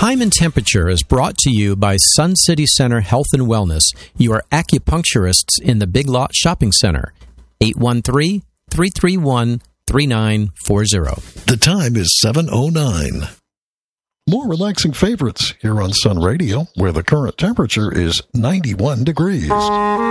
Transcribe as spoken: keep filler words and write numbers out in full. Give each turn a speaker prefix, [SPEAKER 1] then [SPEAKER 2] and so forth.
[SPEAKER 1] Time and Temperature is brought to you by Sun City Center Health and Wellness, your acupuncturists in the Big Lot Shopping Center. eight one three, three three one, three nine four zero.
[SPEAKER 2] The time is seven oh nine. More relaxing favorites here on Sun Radio, where the current temperature is ninety-one degrees.